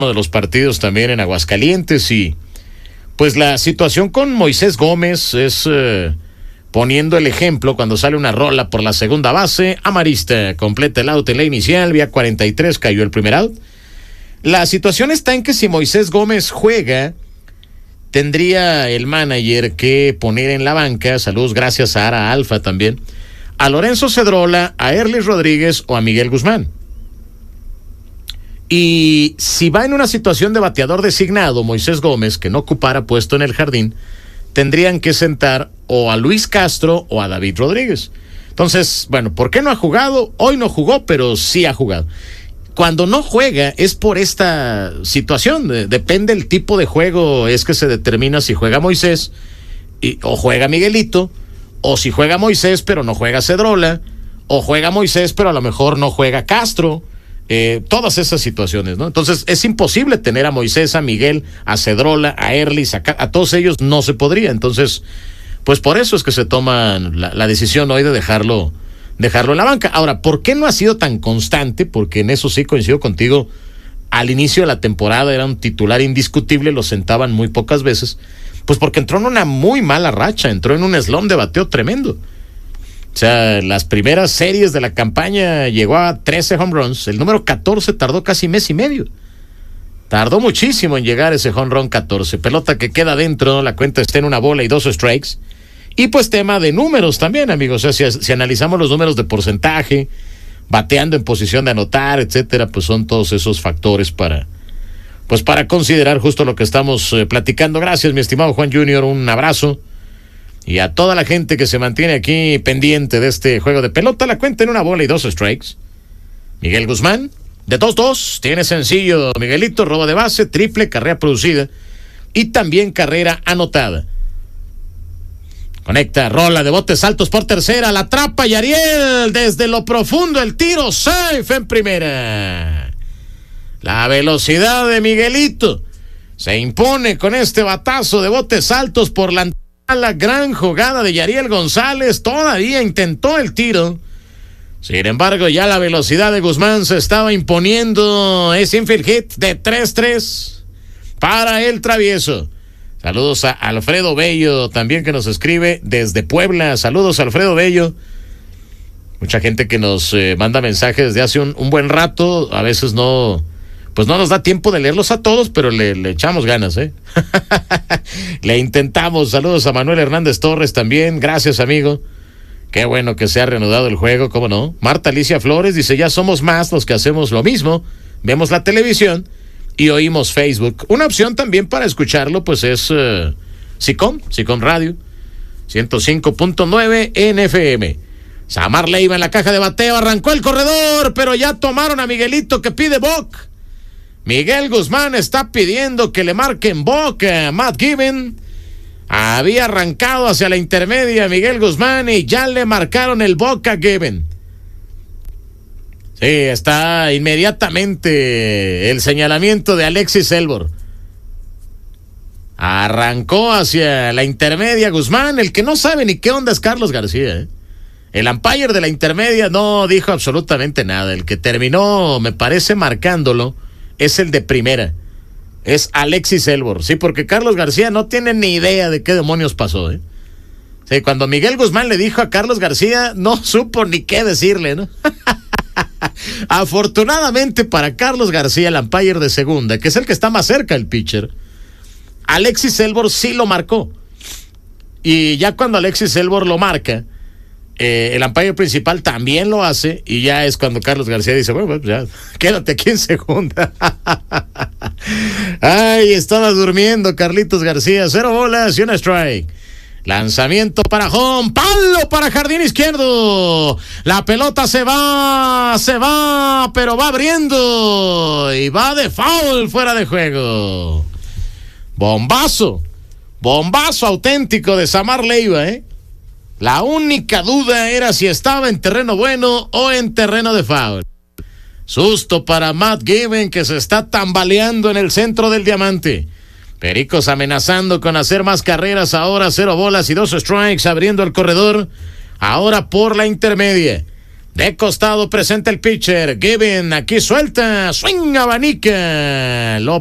uno de los partidos también en Aguascalientes y pues la situación con Moisés Gómez es poniendo el ejemplo cuando sale una rola por la segunda base, amarista, completa el out en la inicial, vía 43, cayó el primer out. La situación está en que si Moisés Gómez juega, tendría el manager que poner en la banca, saludos gracias a Ara Alfa también, a Lorenzo Cedrola, a Erlis Rodríguez o a Miguel Guzmán. Y si va en una situación de bateador designado, Moisés Gómez, que no ocupara puesto en el jardín, tendrían que sentar o a Luis Castro o a David Rodríguez. Entonces, bueno, ¿por qué no ha jugado? Hoy no jugó, pero sí ha jugado. Cuando no juega es por esta situación, depende del tipo de juego, es que se determina si juega Moisés o juega Miguelito, o si juega Moisés pero no juega Cedrola, o juega Moisés pero a lo mejor no juega Castro, todas esas situaciones, ¿no? Entonces es imposible tener a Moisés, a Miguel, a Cedrola, a Erlis, a todos ellos no se podría. Entonces, pues por eso es que se toma la decisión hoy de dejarlo en la banca. Ahora, ¿por qué no ha sido tan constante? Porque en eso sí coincido contigo. Al inicio de la temporada era un titular indiscutible, lo sentaban muy pocas veces. Pues porque entró en una muy mala racha, entró en un slump de bateo tremendo. O sea, las primeras series de la campaña llegó a 13 home runs. El número 14 tardó casi mes y medio. Tardó muchísimo en llegar ese home run 14. Pelota que queda dentro, la cuenta está en 1 bola y 2 strikes. Y pues tema de números también, amigos. O sea, si analizamos los números de porcentaje, bateando en posición de anotar, etcétera, pues son todos esos factores para considerar justo lo que estamos platicando. Gracias, mi estimado Juan Junior, un abrazo. Y a toda la gente que se mantiene aquí pendiente de este juego de pelota, la cuenta en 1 bola y 2 strikes. Miguel Guzmán, de 2-2, tiene sencillo Miguelito, robo de base, triple, carrera producida y también carrera anotada. Conecta, rola de botes altos por tercera, la atrapa y Ariel desde lo profundo el tiro, safe en primera. La velocidad de Miguelito se impone con este batazo de botes altos por la gran jugada de Yariel González, todavía intentó el tiro. Sin embargo, ya la velocidad de Guzmán se estaba imponiendo. Es infield hit de 3-3 para el travieso. Saludos a Alfredo Bello, también que nos escribe desde Puebla. Saludos a Alfredo Bello. Mucha gente que nos manda mensajes desde hace un buen rato. A veces no nos da tiempo de leerlos a todos, pero le echamos ganas, Le intentamos. Saludos a Manuel Hernández Torres también. Gracias, amigo. Qué bueno que se ha reanudado el juego, ¿cómo no? Marta Alicia Flores dice, ya somos más los que hacemos lo mismo. Vemos la televisión y oímos Facebook. Una opción también para escucharlo, pues es SICOM Radio, 105.9 FM. Samar Leiva en la caja de bateo, arrancó el corredor, pero ya tomaron a Miguelito que pide boc. Miguel Guzmán está pidiendo que le marquen boc a Matt Given. Había arrancado hacia la intermedia Miguel Guzmán y ya le marcaron el boc a Given. Sí, está inmediatamente el señalamiento de Alexis Elbor. Arrancó hacia la intermedia Guzmán, el que no sabe ni qué onda es Carlos García, El umpire de la intermedia no dijo absolutamente nada. El que terminó, me parece, marcándolo es el de primera. Es Alexis Elbor, sí, porque Carlos García no tiene ni idea de qué demonios pasó, Sí, cuando Miguel Guzmán le dijo a Carlos García, no supo ni qué decirle, ¿no? Afortunadamente para Carlos García, el umpire de segunda, que es el que está más cerca del pitcher, Alexis Elbor sí lo marcó. Y ya cuando Alexis Elbor lo marca, el umpire principal también lo hace, y ya es cuando Carlos García dice, bueno, pues ya, quédate aquí en segunda. Ay, estaba durmiendo Carlitos García. 0 bolas y 1 strike. Lanzamiento para home, palo para jardín izquierdo. La pelota se va, pero va abriendo y va de foul fuera de juego. Bombazo auténtico de Samar Leiva, La única duda era si estaba en terreno bueno o en terreno de foul. Susto para Matt Given, que se está tambaleando en el centro del diamante. Pericos amenazando con hacer más carreras ahora, 0 bolas y 2 strikes, abriendo el corredor, ahora por la intermedia. De costado presenta el pitcher. Given, aquí suelta. Swing, abanica. Lo